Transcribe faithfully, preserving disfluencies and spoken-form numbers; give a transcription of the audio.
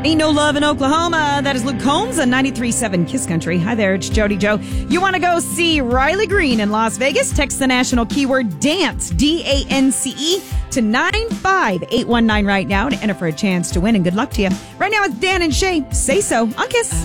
Ain't no love in Oklahoma. That is Luke Combs on ninety-three point seven Kiss Country. Hi there, it's Jody Joe. You want to go see Riley Green in Las Vegas? Text the national keyword DANCE, D A N C E, to nine five eight one nine right now to enter for a chance to win. And good luck to you. Right now it's Dan and Shay. Say So on Kiss.